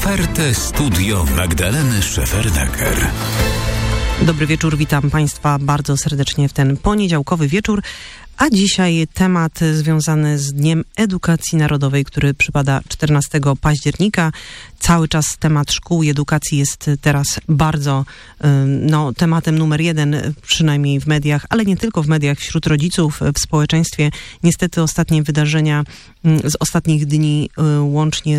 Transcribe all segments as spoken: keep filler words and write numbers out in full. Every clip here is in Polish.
Ofertę Studio Magdaleny Szefernaker. Dobry wieczór, witam Państwa bardzo serdecznie w ten poniedziałkowy wieczór. A dzisiaj temat związany z Dniem Edukacji Narodowej, który przypada czternastego października. Cały czas temat szkół i edukacji jest teraz bardzo no, tematem numer jeden, przynajmniej w mediach, ale nie tylko w mediach, wśród rodziców, w społeczeństwie. Niestety ostatnie wydarzenia z ostatnich dni, łącznie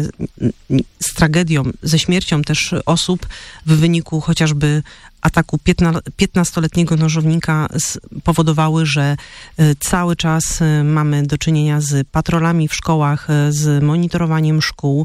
z tragedią, ze śmiercią też osób w wyniku chociażby ataku piętnastoletniego nożownika powodowały, że cały czas mamy do czynienia z patrolami w szkołach, z monitorowaniem szkół,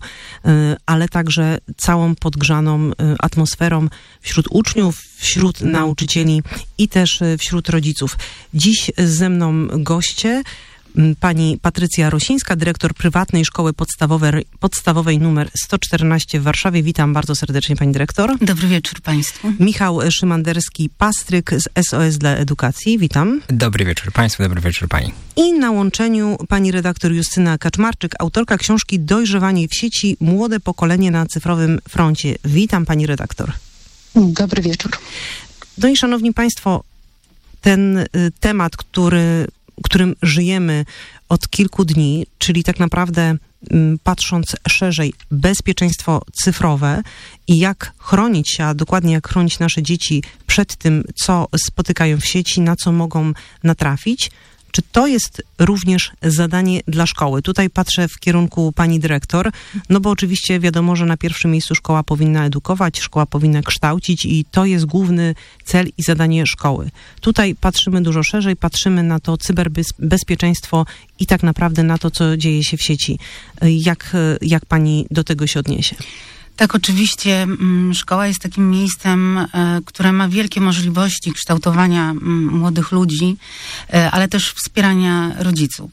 ale także całą podgrzaną atmosferą wśród uczniów, wśród nauczycieli i też wśród rodziców. Dziś ze mną goście. Pani Patrycja Rosińska, dyrektor prywatnej szkoły podstawowej, podstawowej numer sto czternaście w Warszawie. Witam bardzo serdecznie, pani dyrektor. Dobry wieczór państwu. Michał Szymanderski-Pastryk z S O S dla Edukacji. Witam. Dobry wieczór państwu, dobry wieczór pani. I na łączeniu pani redaktor Justyna Kaczmarczyk, autorka książki Dojrzewanie w sieci. Młode pokolenie na cyfrowym froncie. Witam pani redaktor. Dobry wieczór. No i szanowni państwo, ten y, temat, który którym żyjemy od kilku dni, czyli tak naprawdę m, patrząc szerzej, bezpieczeństwo cyfrowe i jak chronić się, a dokładnie jak chronić nasze dzieci przed tym, co spotykają w sieci, na co mogą natrafić. Czy to jest również zadanie dla szkoły? Tutaj patrzę w kierunku pani dyrektor, no bo oczywiście wiadomo, że na pierwszym miejscu szkoła powinna edukować, szkoła powinna kształcić i to jest główny cel i zadanie szkoły. Tutaj patrzymy dużo szerzej, patrzymy na to cyberbezpieczeństwo i tak naprawdę na to, co dzieje się w sieci. Jak, jak pani do tego się odniesie? Tak, oczywiście szkoła jest takim miejscem, które ma wielkie możliwości kształtowania młodych ludzi, ale też wspierania rodziców.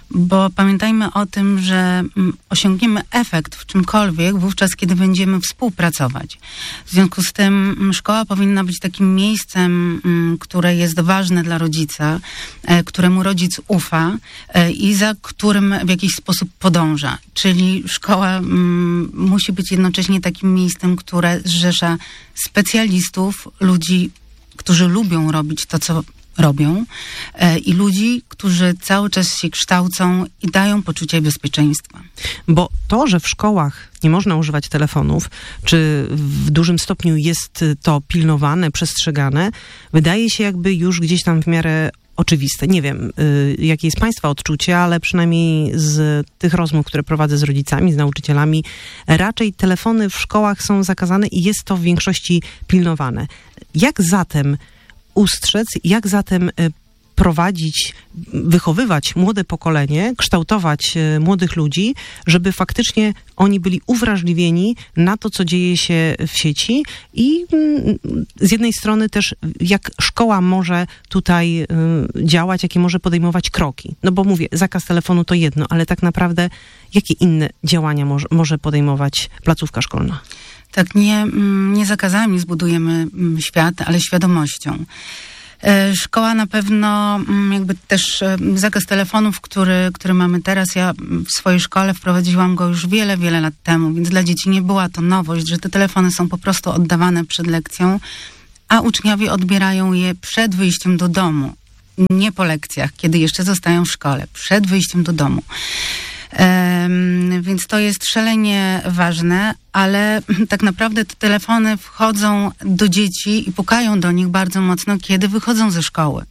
Bo pamiętajmy o tym, że osiągniemy efekt w czymkolwiek wówczas, kiedy będziemy współpracować. W związku z tym szkoła powinna być takim miejscem, które jest ważne dla rodzica, któremu rodzic ufa i za którym w jakiś sposób podąża. Czyli szkoła musi być jednocześnie takim miejscem, które zrzesza specjalistów, ludzi, którzy lubią robić to, co robią e, i ludzi, którzy cały czas się kształcą i dają poczucie bezpieczeństwa. Bo to, że w szkołach nie można używać telefonów, czy w dużym stopniu jest to pilnowane, przestrzegane, wydaje się jakby już gdzieś tam w miarę oczywiste. Nie wiem, y, jakie jest państwa odczucie, ale przynajmniej z tych rozmów, które prowadzę z rodzicami, z nauczycielami, raczej telefony w szkołach są zakazane i jest to w większości pilnowane. Jak zatem ustrzec, jak zatem prowadzić, wychowywać młode pokolenie, kształtować młodych ludzi, żeby faktycznie oni byli uwrażliwieni na to, co dzieje się w sieci i z jednej strony też jak szkoła może tutaj działać, jakie może podejmować kroki. No bo mówię, zakaz telefonu to jedno, ale tak naprawdę jakie inne działania może, może podejmować placówka szkolna? Tak, nie, nie zakazami zbudujemy świat, ale świadomością. Szkoła na pewno, jakby też zakaz telefonów, który, który mamy teraz, ja w swojej szkole wprowadziłam go już wiele, wiele lat temu, więc dla dzieci nie była to nowość, że te telefony są po prostu oddawane przed lekcją, a uczniowie odbierają je przed wyjściem do domu, nie po lekcjach, kiedy jeszcze zostają w szkole, przed wyjściem do domu. Um, więc to jest szalenie ważne, ale tak naprawdę te telefony wchodzą do dzieci i pukają do nich bardzo mocno, kiedy wychodzą ze szkoły.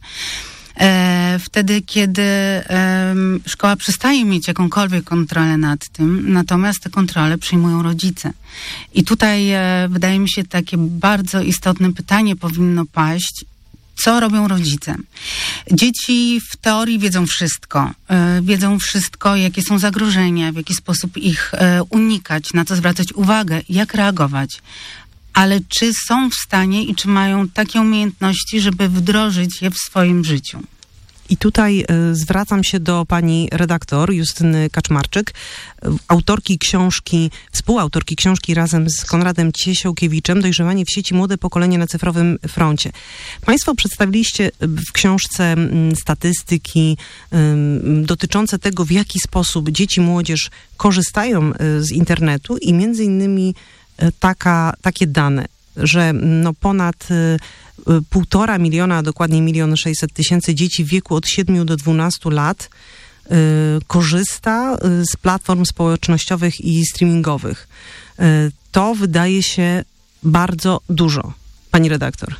E, wtedy, kiedy e, szkoła przestaje mieć jakąkolwiek kontrolę nad tym, natomiast te kontrole przyjmują rodzice. I tutaj e, wydaje mi się takie bardzo istotne pytanie powinno paść, co robią rodzice? Dzieci w teorii wiedzą wszystko. Yy, wiedzą wszystko, jakie są zagrożenia, w jaki sposób ich yy, unikać, na co zwracać uwagę, jak reagować. Ale czy są w stanie i czy mają takie umiejętności, żeby wdrożyć je w swoim życiu? I tutaj y, zwracam się do pani redaktor Justyny Kaczmarczyk, y, autorki książki, współautorki książki razem z Konradem Ciesiałkiewiczem Dojrzewanie w sieci. Młode pokolenie na cyfrowym froncie. Państwo przedstawiliście w książce y, statystyki y, dotyczące tego, w jaki sposób dzieci, młodzież korzystają y, z internetu i między innymi taka, takie dane, że no ponad półtora miliona, a dokładnie milion sześćset tysięcy dzieci w wieku od siedmiu do dwunastu lat y, korzysta z platform społecznościowych i streamingowych. Y, to wydaje się bardzo dużo. Pani redaktor.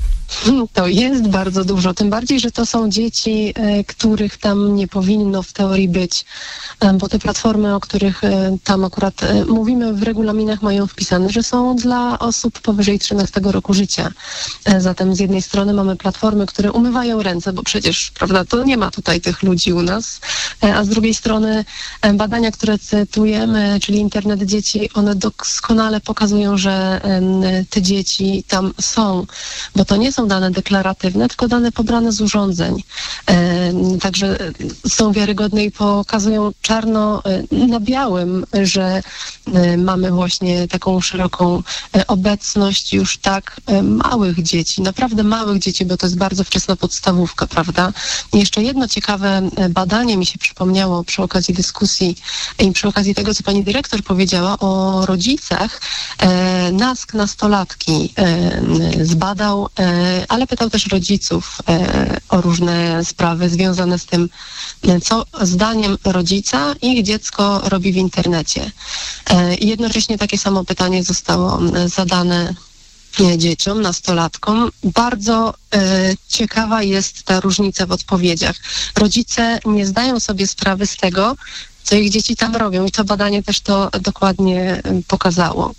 To jest bardzo dużo, tym bardziej, że to są dzieci, których tam nie powinno w teorii być, bo te platformy, o których tam akurat mówimy w regulaminach, mają wpisane, że są dla osób powyżej trzynastego roku życia. Zatem z jednej strony mamy platformy, które umywają ręce, bo przecież, prawda, to nie ma tutaj tych ludzi u nas, a z drugiej strony badania, które cytujemy, czyli internet dzieci, one doskonale pokazują, że te dzieci tam są, bo to nie są dane deklaratywne, tylko dane pobrane z urządzeń. E, także są wiarygodne i pokazują czarno na białym, że e, mamy właśnie taką szeroką e, obecność już tak e, małych dzieci, naprawdę małych dzieci, bo to jest bardzo wczesna podstawówka, prawda? I jeszcze jedno ciekawe badanie mi się przypomniało przy okazji dyskusji i przy okazji tego, co pani dyrektor powiedziała o rodzicach. E, NASK nastolatki e, zbadał, e, ale pytał też rodziców e, o różne sprawy związane z tym, co zdaniem rodzica ich dziecko robi w internecie. E, i jednocześnie takie samo pytanie zostało zadane dzieciom, nastolatkom. Bardzo e, ciekawa jest ta różnica w odpowiedziach. Rodzice nie zdają sobie sprawy z tego, co ich dzieci tam robią i to badanie też to dokładnie pokazało.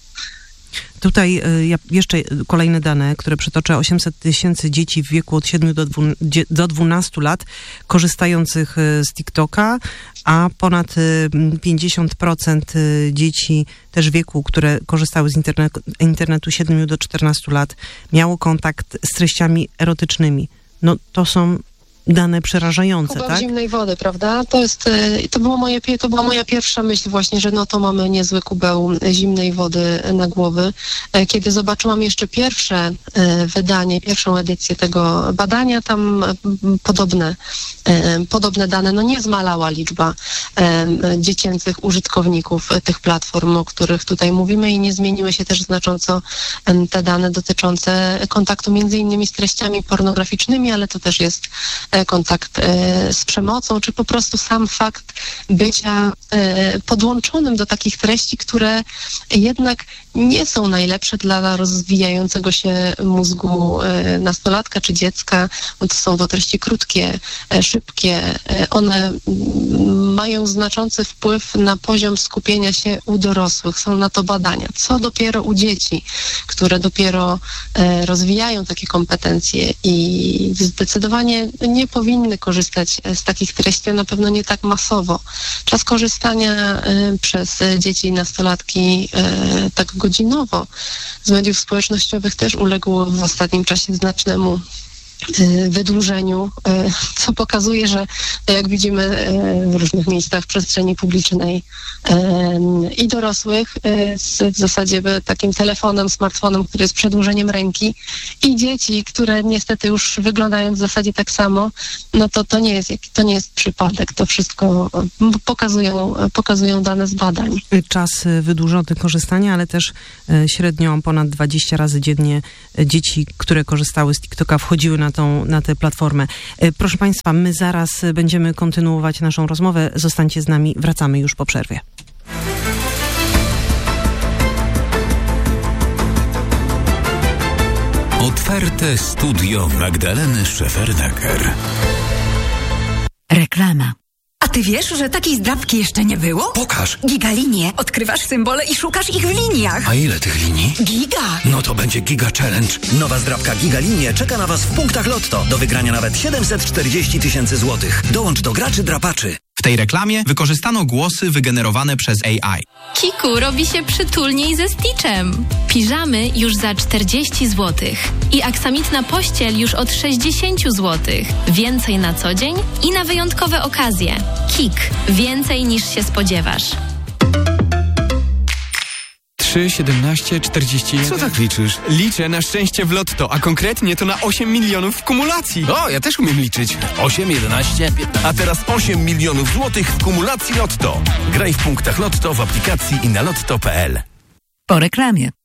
Tutaj jeszcze kolejne dane, które przytoczę. osiemset tysięcy dzieci w wieku od siedmiu do dwunastu lat korzystających z TikToka, a ponad pięćdziesiąt procent dzieci też w wieku, które korzystały z internetu, internetu siedmiu do czternastu lat, miało kontakt z treściami erotycznymi. No to są dane przerażające, Kubeł tak? zimnej wody, prawda? To jest, to było moje, to była moja pierwsza myśl właśnie, że no to mamy niezły kubeł zimnej wody na głowy. Kiedy zobaczyłam jeszcze pierwsze wydanie, pierwszą edycję tego badania, tam podobne, podobne dane, no nie zmalała liczba dziecięcych użytkowników tych platform, o których tutaj mówimy i nie zmieniły się też znacząco te dane dotyczące kontaktu między innymi z treściami pornograficznymi, ale to też jest kontakt e, z przemocą, czy po prostu sam fakt bycia e, podłączonym do takich treści, które jednak nie są najlepsze dla rozwijającego się mózgu e, nastolatka czy dziecka, bo to są to treści krótkie, e, szybkie. E, one m, mają znaczący wpływ na poziom skupienia się u dorosłych. Są na to badania. Co dopiero u dzieci, które dopiero e, rozwijają takie kompetencje i zdecydowanie nie powinny korzystać z takich treści, a na pewno nie tak masowo. Czas korzystania y, przez dzieci i nastolatki y, tak godzinowo z mediów społecznościowych też uległ w ostatnim czasie znacznemu wydłużeniu, co pokazuje, że jak widzimy w różnych miejscach przestrzeni publicznej i dorosłych z w zasadzie takim telefonem, smartfonem, który jest przedłużeniem ręki, i dzieci, które niestety już wyglądają w zasadzie tak samo, no to to nie jest, to nie jest przypadek. To wszystko pokazują, pokazują dane z badań. Czas wydłużony korzystania, ale też średnio ponad dwadzieścia razy dziennie dzieci, które korzystały z TikToka, wchodziły na Tą, na tę platformę. Proszę Państwa, my zaraz będziemy kontynuować naszą rozmowę. Zostańcie z nami, wracamy już po przerwie. Otwarte studio Magdaleny Szefernaker. Reklama. A ty wiesz, że takiej zdrabki jeszcze nie było? Pokaż. Gigalinie. Odkrywasz symbole i szukasz ich w liniach. A ile tych linii? Giga. No to będzie Giga Challenge. Nowa zdrabka Gigalinie czeka na was w punktach Lotto. Do wygrania nawet siedemset czterdzieści tysięcy złotych. Dołącz do graczy drapaczy. W tej reklamie wykorzystano głosy wygenerowane przez A I. Kiku robi się przytulniej ze Stitchem. Piżamy już za czterdzieści złotych. I aksamitna pościel już od sześćdziesiąt złotych. Więcej na co dzień i na wyjątkowe okazje. Kik. Więcej niż się spodziewasz. trzy, siedemnaście, czterdzieści jeden. Co tak liczysz? Liczę na szczęście w Lotto, a konkretnie to na osiem milionów w kumulacji. O, ja też umiem liczyć. osiem, jedenaście, piętnaście. A teraz osiem milionów złotych w kumulacji Lotto. Graj w punktach Lotto, w aplikacji i na lotto kropka p l. Po reklamie.